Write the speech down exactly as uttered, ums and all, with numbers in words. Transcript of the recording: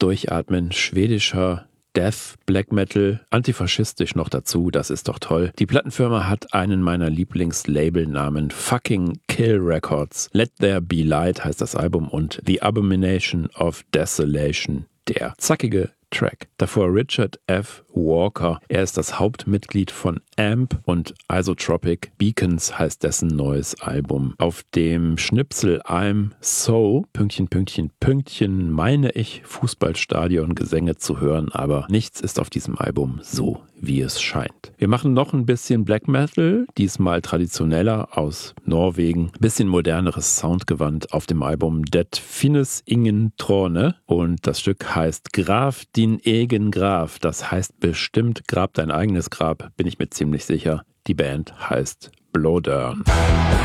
Durchatmen, schwedischer Death, Black Metal, antifaschistisch noch dazu, das ist doch toll. Die Plattenfirma hat einen meiner Lieblingslabelnamen, Fucking Kill Records. Let There Be Light heißt das Album und The Abomination of Desolation, der zackige Track. Davor Richard F. Walker. Er ist das Hauptmitglied von A M P und Isotropic. Beacons heißt dessen neues Album. Auf dem Schnipsel I'm So, Pünktchen, Pünktchen, Pünktchen, meine ich Fußballstadion-Gesänge zu hören, aber nichts ist auf diesem Album so, wie es scheint. Wir machen noch ein bisschen Black Metal, diesmal traditioneller aus Norwegen. Bisschen moderneres Soundgewand auf dem Album Det Finnes Ingen Trone und das Stück heißt Graf din egen Graf. Das heißt bestimmt Grab dein eigenes Grab, bin ich mir ziemlich sicher. Die Band heißt Blodørn.